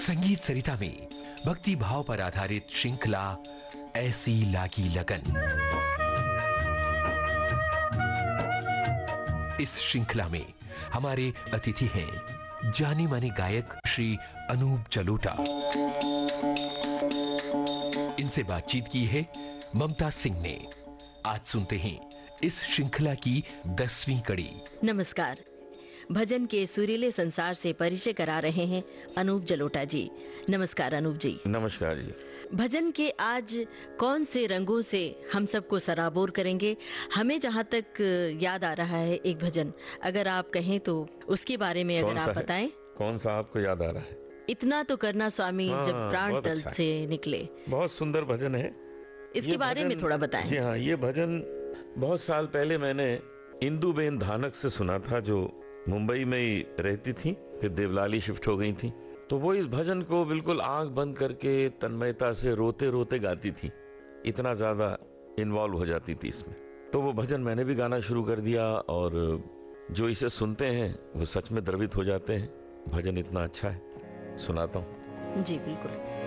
संगीत सरिता में भक्ति भाव पर आधारित श्रृंखला ऐसी लागी लगन। इस श्रृंखला में हमारे अतिथि हैं जाने माने गायक श्री अनूप जलोटा। इनसे बातचीत की है ममता सिंह ने। आज सुनते हैं इस श्रृंखला की 10वीं कड़ी। नमस्कार। भजन के सुरीले संसार से परिचय करा रहे हैं अनूप जलोटा जी। नमस्कार अनूप जी। नमस्कार जी। भजन के आज कौन से रंगों से हम सबको सराबोर करेंगे? हमें जहाँ तक याद आ रहा है एक भजन, अगर आप कहें तो उसके बारे में अगर आप बताएं। कौन सा आपको याद आ रहा है? इतना तो करना स्वामी जब प्राण तल से निकले। बहुत सुंदर भजन है। इसके बारे में थोड़ा बताएं। जी हाँ, ये भजन बहुत साल पहले मैंने इंदुबेन धानक से सुना था, जो मुंबई में ही रहती थी, फिर देवलाली शिफ्ट हो गई थी। तो वो इस भजन को बिल्कुल आंख बंद करके तन्मयता से रोते रोते गाती थी, इतना ज्यादा इन्वॉल्व हो जाती थी इसमें। तो वो भजन मैंने भी गाना शुरू कर दिया और जो इसे सुनते हैं वो सच में द्रवित हो जाते हैं। भजन इतना अच्छा है, सुनाता हूँ। जी बिल्कुल।